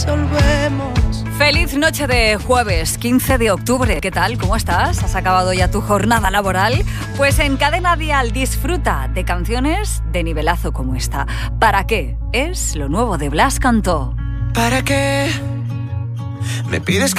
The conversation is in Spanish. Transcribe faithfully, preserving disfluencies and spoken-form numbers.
resolvemos. Feliz noche de jueves, quince de octubre. ¿Qué tal? ¿Cómo estás? ¿Has acabado ya tu jornada laboral? Pues en Cadena Dial disfruta de canciones de nivelazo como esta. ¿Para qué? Es lo nuevo de Blas Cantó. ¿Para qué me pides que